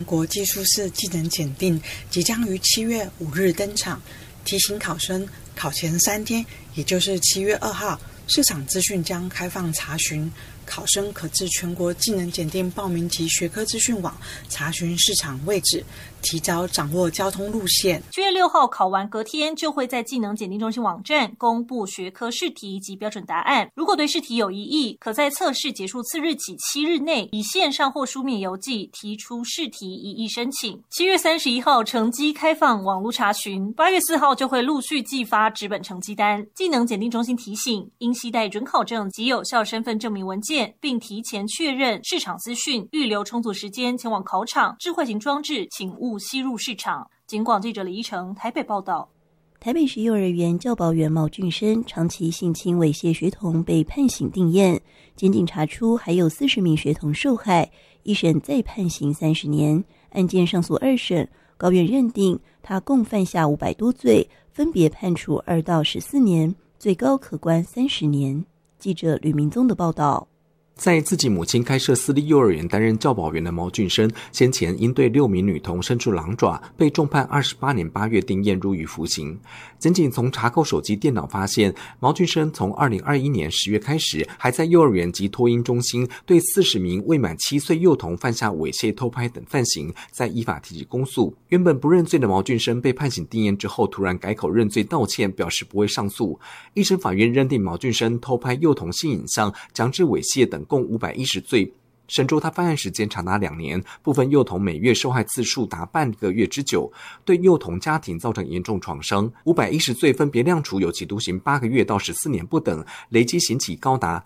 国技术士技能检定即将于7月5日登场，提醒考生考前3天，也就是7月2号，市场资讯将开放查询。考生可至全国技能检定报名及学科资讯网查询市场位置，提早掌握交通路线。 7月6号考完隔天就会在技能检定中心网站公布学科试题及标准答案。如果对试题有疑义，可在测试结束次日起7日内，以线上或书面邮寄提出试题一意申请。7月31号成绩开放网络查询，8月4号就会陆续寄发纸本成绩单。技能检定中心提醒，应携带准考证及有效身份证明文件，并提前确认市场资讯，预留充足时间前往考场。智慧型装置请勿吸入市场。警广记者李依成台北报道。 台北市幼儿园教保员毛俊生长期性侵猥亵学童被判刑定谳，检警查出还有40名学童受害，一审再判刑30年。案件上诉2审，高院认定他共犯下500多罪，分别判处2到14年，最高可关30年。记者吕明宗的报道。 在自己母亲开设私立幼儿园担任教保员的毛俊生，先前因对6名女童伸出狼爪，被重判28年8月定谳入狱服刑。检警从查扣手机电脑发现，毛俊生从2021年10月开始，还在幼儿园及托婴中心对40名未满7岁幼童犯下猥亵、偷拍等犯行，再依法提起公诉。原本不认罪的毛俊生被判刑定谳之后，突然改口认罪道歉，表示不会上诉。一审法院认定毛俊生偷拍幼童性影像、强制猥亵等共510罪，审州他犯案时间长达2年，部分幼童每月受害次数达半个月之久，对幼童家庭造成严重创伤。510罪分别量处有期徒刑8个月到14年不等，累计刑期高达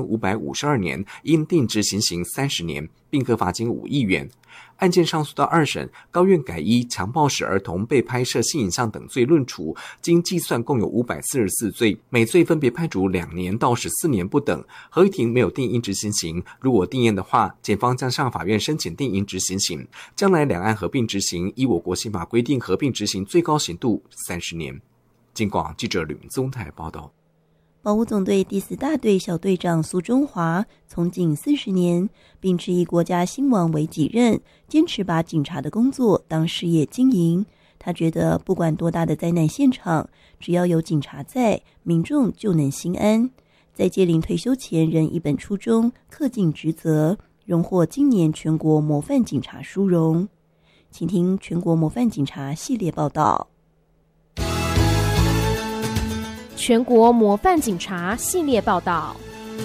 3552年，应定执行刑30年，并科罚金5亿元。案件上诉到2审，高院改依强暴使儿童被拍摄性影像等罪论处，经计算共有544罪，每罪分别判处2年到14年不等。合议庭没有定应执行刑，如果定谳的话，检方将向法院申请定应执行刑。将来两岸合并执行，依我国宪法规定，合并执行最高刑度30年。警广记者吕明宗台报道。 保五总队第4大队小队长苏中华从警40年，并持以国家兴亡为己任，坚持把警察的工作当事业经营。他觉得不管多大的灾难现场，只要有警察在，民众就能心安。在届龄退休前仍一本初衷，恪尽职责，荣获今年全国模范警察殊荣。请听全国模范警察系列报道。 全国模范警察系列报道。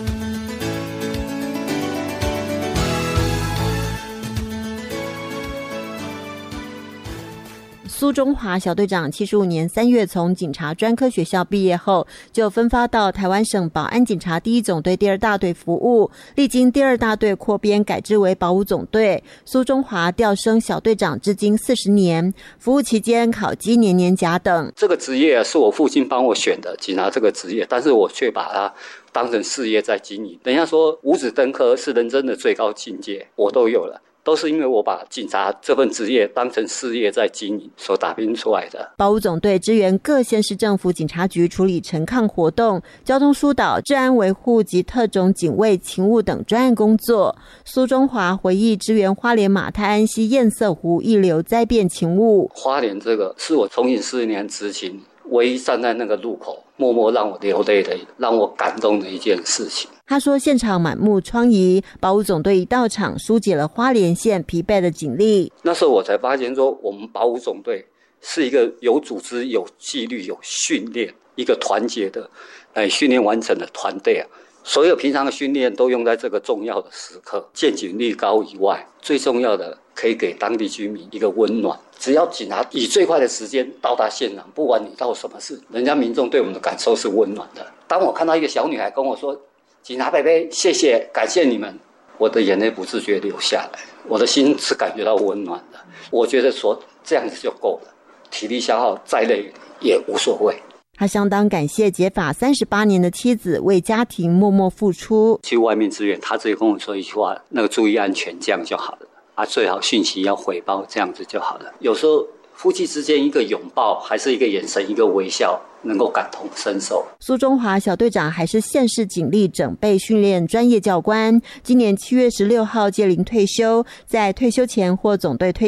苏中华小队长75年3月从警察专科学校毕业后，就分发到台湾省保安警察第1总队第2大队服务，历经第2大队扩编改制为保五总队。苏中华调升小队长至今40年，服务期间考绩年年甲等。 这个职业是我父亲帮我选的，警察这个职业，但是我却把它当成事业在经营。人家说五子登科是人生的最高境界，我都有了，都是因为我把警察这份职业当成事业在经营所打拼出来的。 保五总队支援各县市政府警察局处理陈抗活动、交通疏导、治安维护及特种警卫勤务等专案工作。苏中华回忆，支援花莲马太安溪堰塞湖溢流灾变勤务。 花莲这个是我从警40年执勤唯一站在那个路口默默让我流泪的、让我感动的一件事情。 他说，现场满目疮痍，保五总队一到场，疏解了花莲县疲惫的警力。 那时候我才发现说，我们保五总队是一个有组织、有纪律、有训练、一个团结的训练完成的团队啊。所有平常的训练都用在这个重要的时刻，见警率高以外，最重要的可以给当地居民一个温暖。只要警察以最快的时间到达现场，不管你到什么事，人家民众对我们的感受是温暖的。当我看到一个小女孩跟我说，警察伯伯，谢谢，感谢你们，我的眼泪不自觉流下来，我的心是感觉到温暖的。我觉得说这样子就够了，体力消耗再累也无所谓。 他相当感谢解法38年的妻子为家庭默默付出。 去外面支援，他只跟我说一句话，那个注意安全，这样就好了啊，最好讯息要回报，这样子就好了。有时候夫妻之间一个拥抱，还是一个眼神，一个微笑，能够感同身受。 苏中华小队长还是县市警力整备训练专业教官，今年7月16号届龄退休，在退休前获总队推